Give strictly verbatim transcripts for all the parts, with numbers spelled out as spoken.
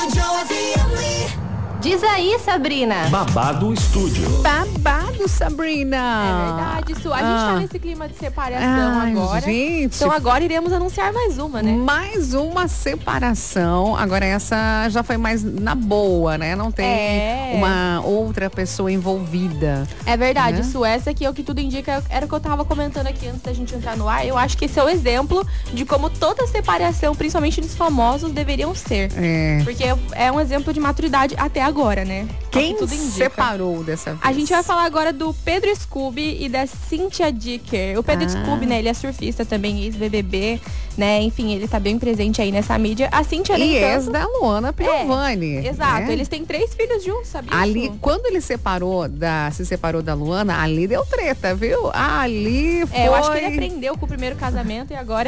Diz aí, Sabrina. Babado Estúdio. Babado, Sabrina. É verdade, isso. A gente Ah. tá nesse clima de separação Ai, agora. gente. Então agora iremos anunciar mais uma, né? Mais uma separação. Agora essa já foi mais na boa, né? Não tem É. uma outra pessoa envolvida. É verdade, Né? isso. Essa aqui é o que tudo indica. Era o que eu tava comentando aqui antes da gente entrar no ar. Eu acho que esse é o exemplo de como toda separação, principalmente dos famosos, deveriam ser. É. Porque é um exemplo de maturidade até agora, né? É o que Quem tudo indica. separou dessa vez? A gente vai falar agora do Pedro Scooby e da Cynthia Dicker. O Pedro Ah. Scooby, né, ele é surfista também, ex-B B B, né? Enfim, ele tá bem presente aí nessa mídia. A Cynthia nem E ex tanto. da Luana Piovani. Exato, né? eles têm três filhos juntos, sabia? Ali, isso? quando ele separou da, se separou da Luana, ali deu treta, viu? Ali foi. É, eu acho que ele aprendeu com o primeiro casamento e agora...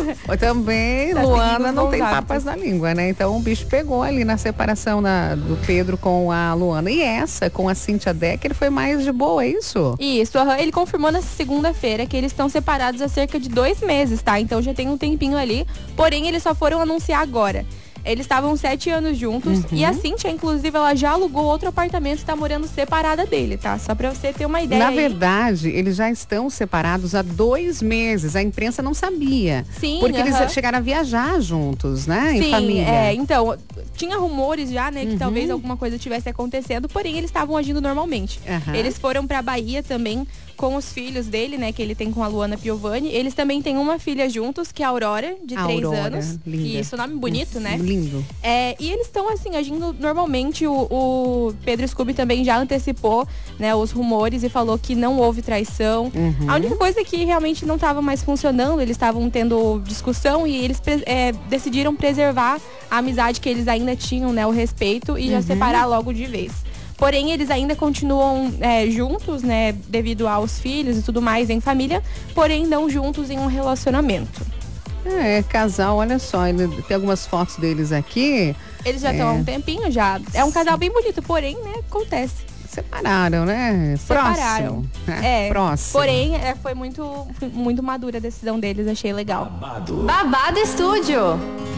Também, Tá Luana seguindo os não bons tem hábitos. papas na língua, né? Então o bicho pegou ali na separação da- do Pedro com a Luana. E essa, com a Cynthia Decker, foi mais de boa, é isso? Isso, aham, ele confirmou nessa segunda-feira que eles estão separados há cerca de dois meses, tá? Então já tem um tempinho ali, porém eles só foram anunciar agora. Eles estavam sete anos juntos e a Cynthia, inclusive, ela já alugou outro apartamento e tá morando separada dele, tá? Só pra você ter uma ideia Na aí. verdade, eles já estão separados há dois meses. A imprensa não sabia. Sim, Porque eles aham. chegaram a viajar juntos, né? Em Sim, família. é, então, tinha rumores já, né, que Uhum. talvez alguma coisa tivesse acontecendo, porém eles estavam agindo normalmente. Aham. Eles foram pra Bahia também com os filhos dele, né, que ele tem com a Luana Piovani. Eles também têm uma filha juntos, que é a Aurora, de três Aurora, anos. linda. Isso, nome bonito, né? Lindo. É, e eles estão, assim, agindo normalmente. O, o Pedro Scooby também já antecipou, né, os rumores e falou que não houve traição. Uhum. A única coisa é que realmente não estava mais funcionando, eles estavam tendo discussão e eles pre- é, decidiram preservar a amizade que eles ainda tinham, né, o respeito, e já Uhum. separar logo de vez. Porém, eles ainda continuam é, juntos, né, devido aos filhos e tudo mais em família, porém não juntos em um relacionamento. É, casal, olha só, ele, tem algumas fotos deles aqui. Eles já estão há É. um tempinho já. É um casal bem bonito, porém, né, acontece. Separaram, né? Separaram. Próximo. né? É, Próximo. porém, é, foi muito, muito madura a decisão deles, achei legal. Babado. Babado Estúdio.